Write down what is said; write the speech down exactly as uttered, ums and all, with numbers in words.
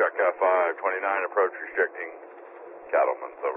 check F five twenty-nine, approach restricting cattlemen, so